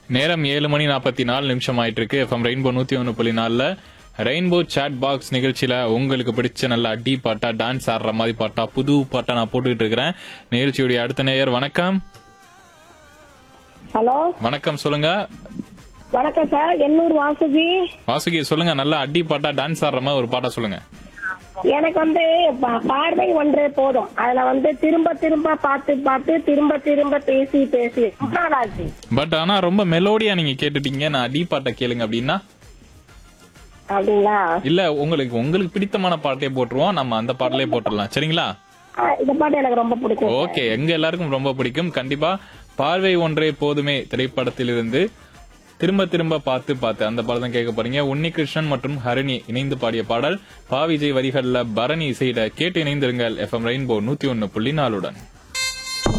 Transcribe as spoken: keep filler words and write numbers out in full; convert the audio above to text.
நேரம் ஏழு மணி நாற்பத்தி நாலு நிமிஷம் ஆயிட்டு இருக்கு. எஃப்எம் ரெயின்போ நூத்தி ஒன்னு புள்ளி நாலுல ரெயின்போ சாட் பாக்ஸ் நிகழ்ச்சியில உங்களுக்கு பிடிச்ச நல்ல அடி பாட்டா, டான்ஸ் ஆடுற மாதிரி பாட்டா, புது பாட்டா நான் போட்டுக்கிட்டு இருக்கிறேன். நிகழ்ச்சியுடைய அடுத்த நேயர் வணக்கம். ஹலோ வணக்கம், சொல்லுங்க. வணக்கம் சார், எண்ணூர் வாசுகி. வாசுகி சொல்லுங்க, நல்ல அடி பாட்டா, டான்ஸ் ஆடுற மாதிரி ஒரு பாட்டா சொல்லுங்க. எனக்கு வந்து பா- பார்வை ஒன்றே போதும். அதுல வந்து திரும்ப திரும்ப பார்த்து பார்த்து திரும்ப திரும்ப பேசி பேசி ரொம்ப நாளாச்சு. பட் ஆனா ரொம்ப மெலோடியா நீங்க கேட்டுட்டீங்க. நான் அடி பாட்டை கேளுங்க அப்படின்னா அப்படிங்களா? இல்ல, உங்களுக்கு உங்களுக்கு பிடித்தமான பாட்டே போட்டுருவோம். நம்ம அந்த பாட்டிலே போட்டுடலாம், சரிங்களா? ஆ, இந்த பாட்டு எனக்கு ரொம்ப பிடிக்கும். ஓகே, எங்க எல்லாருக்கும் ரொம்ப பிடிக்கும். கண்டிப்பா பார்வை ஒன்றே போதுமே திரைப்படத்திலிருந்து திரும்ப திரும்ப பார்த்து பார்த்து அந்த பாடல் தான் கேட்க போறீங்க. உன்னிகிருஷ்ணன் மற்றும் ஹரிணி இணைந்து பாடிய பாடல். பா விஜய் வரிகள்ல பரணி இசையிட கேட்டு இணைந்திருங்கள் எஃப்எம் ரெயின்போ நூத்தி ஒன்னு புள்ளி நாலுடன்.